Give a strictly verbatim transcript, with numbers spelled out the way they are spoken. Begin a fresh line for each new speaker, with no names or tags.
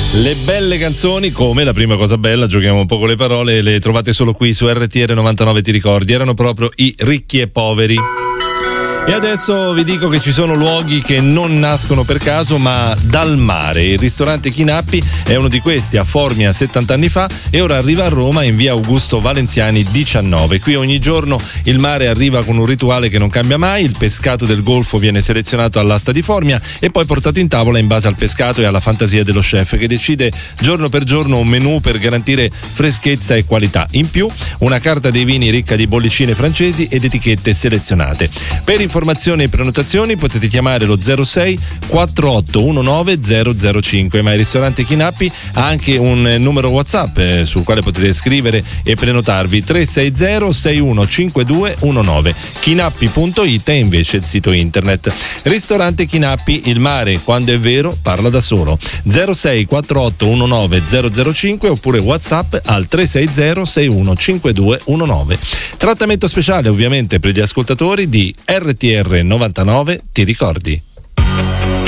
Le belle canzoni, come La prima cosa bella, giochiamo un po' con le parole, le trovate solo qui su R T R novantanove, ti ricordi? Erano proprio i Ricchi e Poveri. E adesso vi dico che ci sono luoghi che non nascono per caso ma dal mare. Il ristorante Chinappi è uno di questi, a Formia settanta anni fa, e ora arriva a Roma in via Augusto Valenziani diciannove. Qui ogni giorno il mare arriva con un rituale che non cambia mai: il pescato del golfo viene selezionato all'asta di Formia e poi portato in tavola in base al pescato e alla fantasia dello chef, che decide giorno per giorno un menù per garantire freschezza e qualità. In più una carta dei vini ricca di bollicine francesi ed etichette selezionate. Per informazioni e prenotazioni potete chiamare lo zero sei quattro otto uno nove zero zero cinque, ma il ristorante Chinappi ha anche un numero WhatsApp eh, sul quale potete scrivere e prenotarvi: tre sei zero sei uno cinque due uno nove. Chinappi punto it è invece il sito internet. Ristorante Chinappi, il mare quando è vero parla da solo. zero sei quattro otto uno nove zero zero cinque oppure WhatsApp al tre sei zero sei uno cinque due uno nove. Trattamento speciale ovviamente per gli ascoltatori di R T R novantanove, ti ricordi?